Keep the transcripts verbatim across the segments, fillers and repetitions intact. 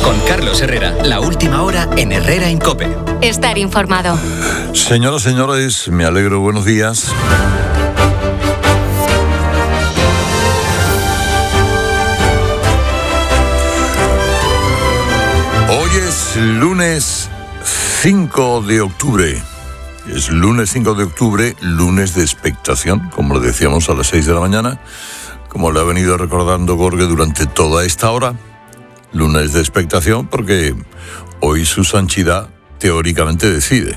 Con Carlos Herrera, la última hora en Herrera en COPE. Estar informado. Señoras, señores, me alegro, buenos días. Hoy es lunes cinco de octubre. Es lunes cinco de octubre, lunes de expectación, como le decíamos a las seis de la mañana, como le ha venido recordando Gorge durante toda esta hora. Lunes de expectación porque hoy su santidad teóricamente decide.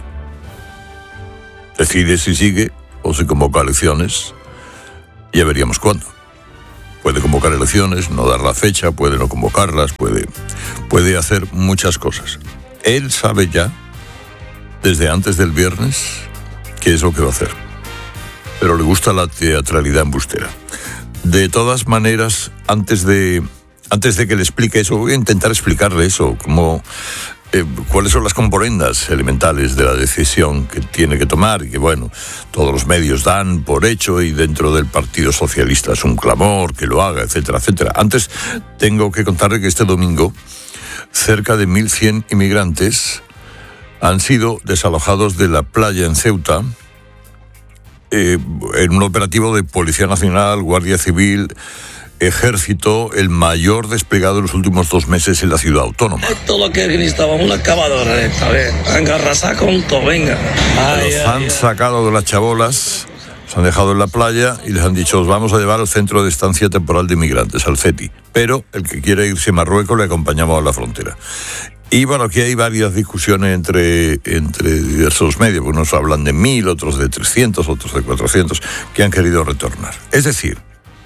Decide si sigue o si convoca elecciones. Ya veríamos cuándo. Puede convocar elecciones, no dar la fecha, puede no convocarlas, puede, puede hacer muchas cosas. Él sabe ya, desde antes del viernes, qué es lo que va a hacer. Pero le gusta la teatralidad embustera. De todas maneras, antes de... Antes de que le explique eso, voy a intentar explicarle eso, cómo, eh, cuáles son las componendas elementales de la decisión que tiene que tomar y que, bueno, todos los medios dan por hecho y dentro del Partido Socialista es un clamor que lo haga, etcétera, etcétera. Antes tengo que contarle que este domingo cerca de mil cien inmigrantes han sido desalojados de la playa en Ceuta eh, en un operativo de Policía Nacional, Guardia Civil, Ejército, el mayor desplegado en los últimos dos meses en la ciudad autónoma. Esto lo que necesitaba, una excavadora esta vez. Venga, arrasar con todo, venga. Ay, los ay, han ay. sacado de las chabolas, se han dejado en la playa y les han dicho, os vamos a llevar al Centro de Estancia Temporal de Inmigrantes, al CETI. Pero el que quiera irse a Marruecos le acompañamos a la frontera. Y bueno, aquí hay varias discusiones entre, entre diversos medios. Unos hablan de mil, otros de trescientos, otros de cuatrocientos, que han querido retornar. Es decir,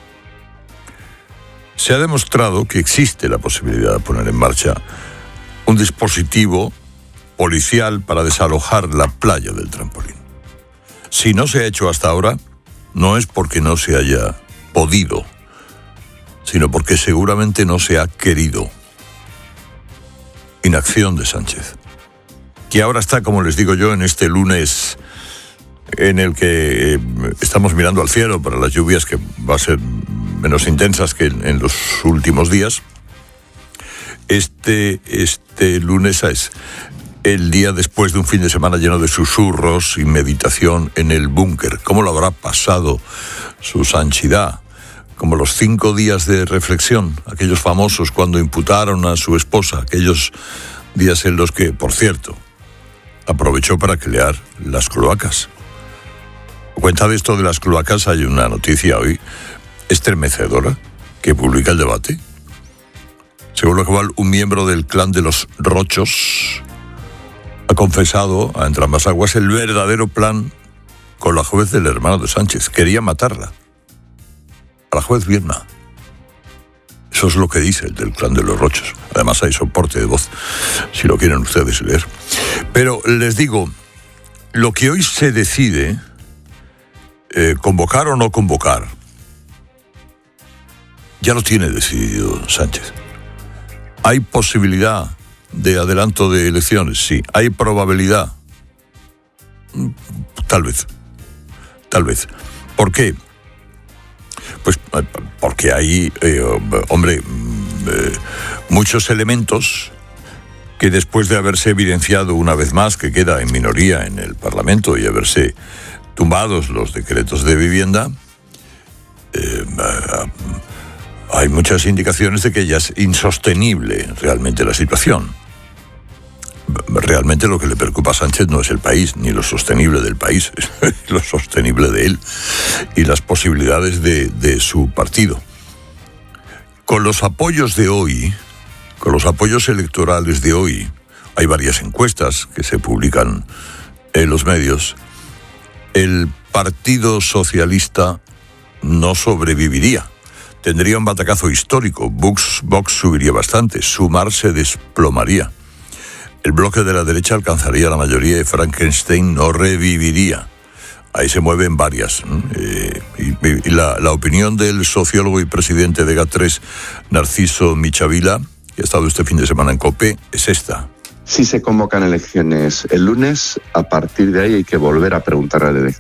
se ha demostrado que existe la posibilidad de poner en marcha un dispositivo policial para desalojar la playa del Trampolín. Si no se ha hecho hasta ahora, no es porque no se haya podido, sino porque seguramente no se ha querido. Inacción de Sánchez, que ahora está, como les digo yo, en este lunes en el que estamos mirando al cielo para las lluvias, que va a ser menos intensas que en, en los últimos días. Este, este lunes es el día después de un fin de semana lleno de susurros y meditación en el búnker. ¿Cómo lo habrá pasado su santidad? Como los cinco días de reflexión, aquellos famosos cuando imputaron a su esposa, aquellos días en los que, por cierto, aprovechó para crear las cloacas. A cuenta de esto de las cloacas hay una noticia hoy estremecedora que publica El Debate, según lo cual un miembro del clan de los Rochos ha confesado a entrambas aguas el verdadero plan con la juez del hermano de Sánchez. Quería matarla, a la juez Vierna. Eso es lo que dice el del clan de los Rochos. Además hay soporte de voz, si lo quieren ustedes leer. Pero les digo, lo que hoy se decide, eh, convocar o no convocar, ya lo tiene decidido Sánchez. ¿Hay posibilidad de adelanto de elecciones? Sí. ¿Hay probabilidad? Tal vez. Tal vez. ¿Por qué? Pues porque hay, eh, hombre, eh, muchos elementos que después de haberse evidenciado una vez más que queda en minoría en el Parlamento y haberse tumbados los decretos de vivienda, eh, hay muchas indicaciones de que ya es insostenible realmente la situación. Realmente lo que le preocupa a Sánchez no es el país, ni lo sostenible del país, es lo sostenible de él y las posibilidades de, de su partido. Con los apoyos de hoy, con los apoyos electorales de hoy, hay varias encuestas que se publican en los medios, el Partido Socialista no sobreviviría. Tendría un batacazo histórico. Vox, Vox subiría bastante. Sumar se desplomaría. El bloque de la derecha alcanzaría la mayoría y Frankenstein no reviviría. Ahí se mueven varias. Eh, y y la, la opinión del sociólogo y presidente de GAT tres, Narciso Michavila, que ha estado este fin de semana en COPE, es esta. Si se convocan elecciones el lunes, a partir de ahí hay que volver a preguntarle al elector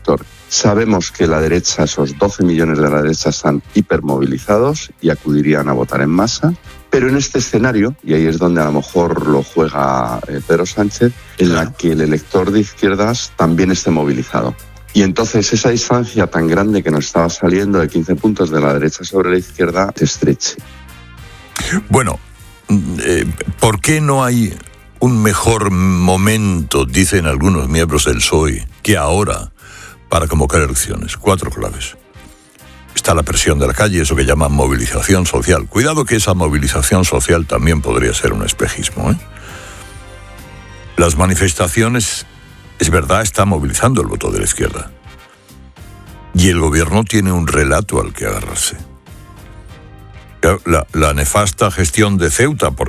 Sabemos que la derecha, esos doce millones de la derecha, están hipermovilizados y acudirían a votar en masa. Pero en este escenario, y ahí es donde a lo mejor lo juega eh, Pedro Sánchez, en la que el elector de izquierdas también esté movilizado. Y entonces esa distancia tan grande que nos estaba saliendo de quince puntos de la derecha sobre la izquierda se estreche. Bueno, eh, ¿por qué no hay un mejor momento, dicen algunos miembros del P S O E, que ahora para convocar elecciones? Cuatro claves. Está la presión de la calle, eso que llaman movilización social. Cuidado que esa movilización social también podría ser un espejismo, ¿eh? Las manifestaciones, es verdad, están movilizando el voto de la izquierda. Y el gobierno tiene un relato al que agarrarse. La, la nefasta gestión de Ceuta, por